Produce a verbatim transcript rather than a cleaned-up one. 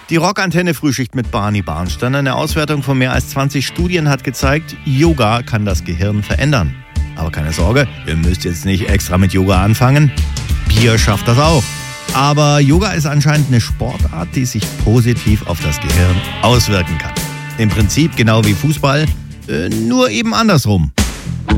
Die Rockantenne Frühschicht mit Barney Barnstein. Eine Auswertung von mehr als zwanzig Studien hat gezeigt, Yoga kann das Gehirn verändern. Aber keine Sorge, ihr müsst jetzt nicht extra mit Yoga anfangen. Bier schafft das auch. Aber Yoga ist anscheinend eine Sportart, die sich positiv auf das Gehirn auswirken kann. Im Prinzip genau wie Fußball, äh, nur eben andersrum.